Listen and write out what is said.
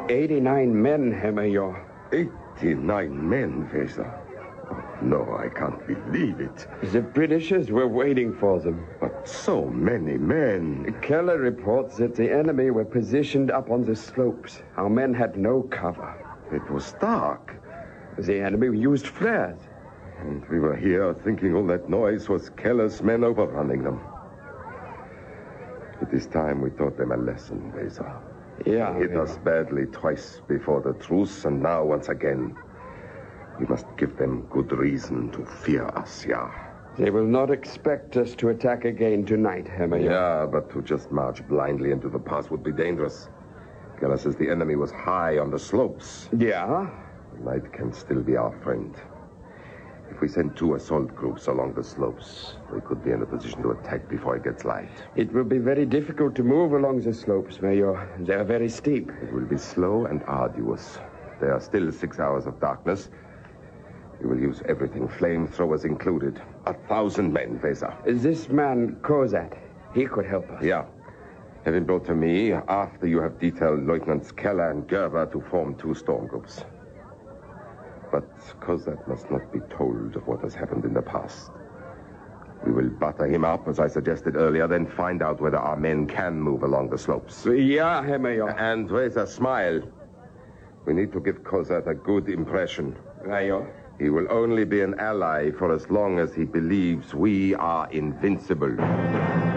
89 men, Herr Major. 89 men, Weser. Oh, no, I can't believe it. The Britishers were waiting for them. But so many men. Keller reports that the enemy were positioned up on the slopes. Our men had no cover. It was dark. The enemy used flares. And we were here thinking all that noise was Keller's men overrunning them. It is time we taught them a lesson, Weser. Yeah. They hit us badly twice before the truce, and now once again. We must give them good reason to fear us, yeah. They will not expect us to attack again tonight, Herr Major. Yeah, but to just march blindly into the pass would be dangerous. Keller says the enemy was high on the slopes. Yeah? Night can still be our friend. If we send 2 assault groups along the slopes, we could be in a position to attack before it gets light. It will be very difficult to move along the slopes, Major. They are very steep. It will be slow and arduous. There are still 6 hours of darkness. We will use everything, flamethrowers included. 1,000 men, Weser. This man, Kozat, he could help us. Yeah. Have him brought to me after you have detailed Lieutenants Keller and Gerber to form 2 storm groups. But Kozat must not be told of what has happened in the past. We will butter him up, as I suggested earlier, then find out whether our men can move along the slopes. Yeah, Herr Major. And Weser, smile. We need to give Kozat a good impression. Major. He will only be an ally for as long as he believes we are invincible.